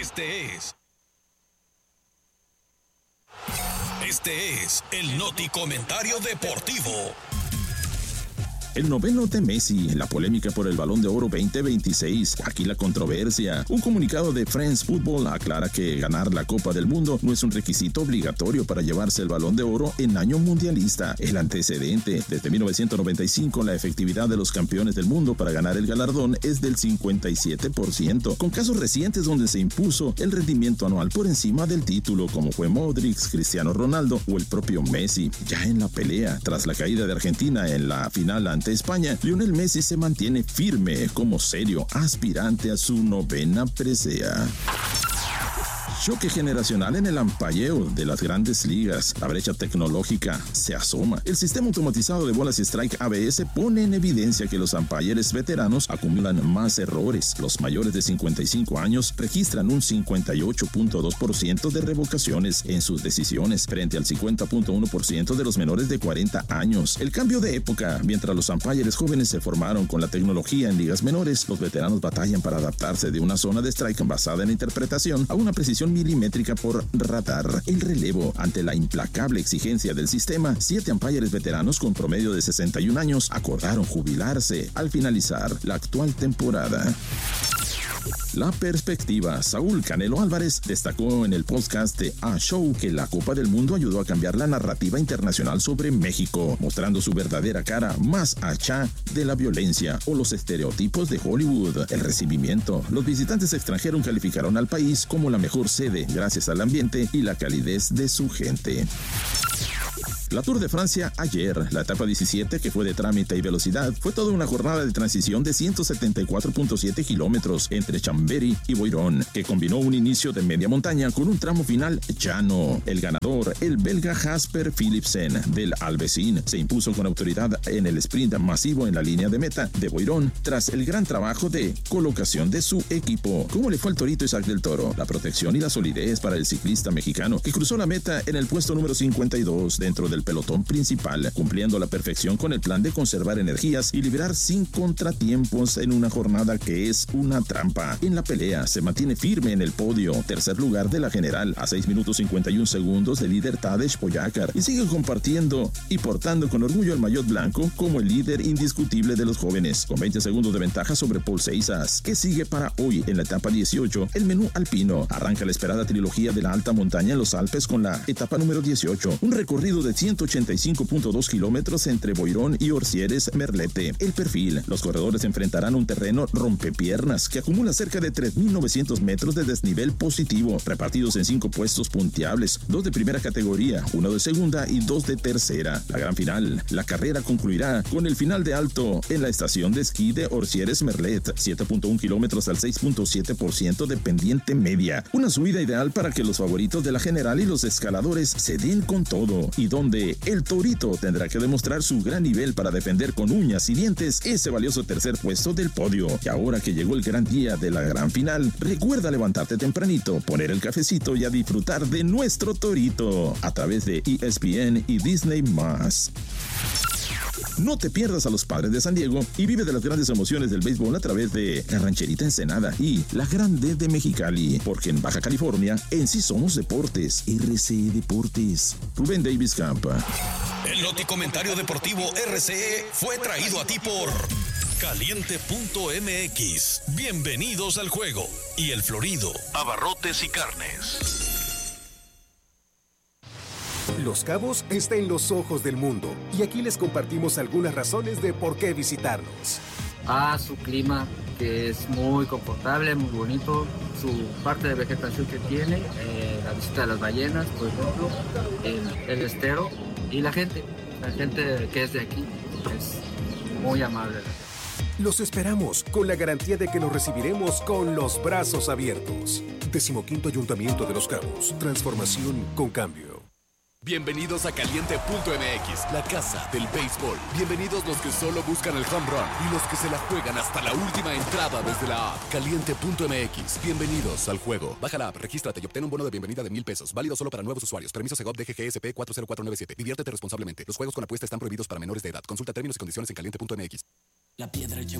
Este es el Noti Comentario Deportivo. El noveno de Messi, la polémica por el Balón de Oro 2026, aquí la controversia. Un comunicado de France Football aclara que ganar la Copa del Mundo no es un requisito obligatorio para llevarse el Balón de Oro en año mundialista. El antecedente, desde 1995, la efectividad de los campeones del mundo para ganar el galardón es del 57%, con casos recientes donde se impuso el rendimiento anual por encima del título, como fue Modric, Cristiano Ronaldo o el propio Messi. Ya en la pelea, tras la caída de Argentina en la final ante España, Lionel Messi se mantiene firme como serio aspirante a su novena presea. Choque generacional en el ampalleo de las grandes ligas. La brecha tecnológica se asoma. El sistema automatizado de bolas y strike ABS pone en evidencia que los umpires veteranos acumulan más errores. Los mayores de 55 años registran un 58.2% de revocaciones en sus decisiones, frente al 50.1% de los menores de 40 años. El cambio de época. Mientras los umpires jóvenes se formaron con la tecnología en ligas menores, los veteranos batallan para adaptarse de una zona de strike basada en interpretación a una precisión milimétrica por radar. El relevo. Ante la implacable exigencia del sistema, 7 umpires veteranos con promedio de 61 años acordaron jubilarse al finalizar la actual temporada. La perspectiva. Saúl Canelo Álvarez destacó en el podcast de A Show que la Copa del Mundo ayudó a cambiar la narrativa internacional sobre México, mostrando su verdadera cara más allá de la violencia o los estereotipos de Hollywood. El recibimiento. Los visitantes extranjeros calificaron al país como la mejor sede gracias al ambiente y la calidez de su gente. La Tour de Francia ayer, la etapa 17, que fue de trámite y velocidad, fue toda una jornada de transición de 174.7 kilómetros entre Chambéry y Boiron, que combinó un inicio de media montaña con un tramo final llano. El ganador, el belga Jasper Philipsen del Alpecin, se impuso con autoridad en el sprint masivo en la línea de meta de Boiron, tras el gran trabajo de colocación de su equipo. ¿Cómo le fue al torito Isaac del Toro? La protección y la solidez para el ciclista mexicano, que cruzó la meta en el puesto número 52 dentro del pelotón principal, cumpliendo a la perfección con el plan de conservar energías y liberar sin contratiempos en una jornada que es una trampa. En la pelea se mantiene firme en el podio, tercer lugar de la general, a 6 minutos 51 segundos del líder Tadej Pogačar, y sigue compartiendo y portando con orgullo el maillot blanco como el líder indiscutible de los jóvenes, con 20 segundos de ventaja sobre Paul Seisas. ¿Qué sigue para hoy en la etapa 18? El menú alpino. Arranca la esperada trilogía de la alta montaña en los Alpes con la etapa número 18, un recorrido de 185.2 kilómetros entre Boiron y Orcieres Merlete. El perfil. Los corredores enfrentarán un terreno rompepiernas que acumula cerca de 3.900 metros de desnivel positivo, repartidos en 5 puestos punteables, 2 de primera categoría, 1 de segunda y 2 de tercera. La gran final. La carrera concluirá con el final de alto en la estación de esquí de Orcieres Merlet, 7.1 kilómetros al 6.7% de pendiente media. Una subida ideal para que los favoritos de la general y los escaladores se den con todo, y donde el torito tendrá que demostrar su gran nivel para defender con uñas y dientes ese valioso tercer puesto del podio. Y ahora que llegó el gran día de la gran final, recuerda levantarte tempranito, poner el cafecito y a disfrutar de nuestro torito a través de ESPN y Disney+. No te pierdas a los Padres de San Diego y vive de las grandes emociones del béisbol a través de la Rancherita Ensenada y la Grande de Mexicali, porque en Baja California en sí somos deportes. RCE Deportes. Rubén Davis Campa. El Noti Comentario Deportivo RCE fue traído a ti por Caliente.mx. Bienvenidos al juego. Y El Florido, abarrotes y carnes. Los Cabos está en los ojos del mundo y aquí les compartimos algunas razones de por qué visitarnos. Su clima, que es muy confortable, muy bonito, su parte de vegetación que tiene, la visita de las ballenas, por ejemplo, el estero y la gente que es de aquí es muy amable. Los esperamos con la garantía de que los recibiremos con los brazos abiertos. 15º Ayuntamiento de Los Cabos. Transformación con cambio. Bienvenidos a Caliente.mx, la casa del béisbol. Bienvenidos los que solo buscan el home run y los que se la juegan hasta la última entrada desde la app. Caliente.mx, bienvenidos al juego. Baja la app, regístrate y obtén un bono de bienvenida de $1,000. Válido solo para nuevos usuarios. Permiso Segov DGGSP 40497. Diviértete responsablemente. Los juegos con apuesta están prohibidos para menores de edad. Consulta términos y condiciones en Caliente.mx. La piedra